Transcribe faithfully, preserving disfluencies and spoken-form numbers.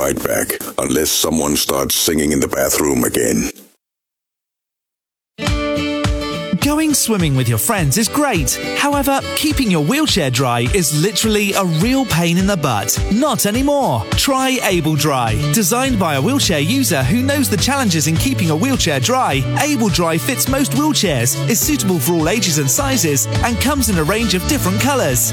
right back, unless someone starts singing in the bathroom again. Going swimming with your friends is great. However, keeping your wheelchair dry is literally a real pain in the butt. Not anymore. Try Able Dry. Designed by a wheelchair user who knows the challenges in keeping a wheelchair dry, Able Dry fits most wheelchairs, is suitable for all ages and sizes, and comes in a range of different colours.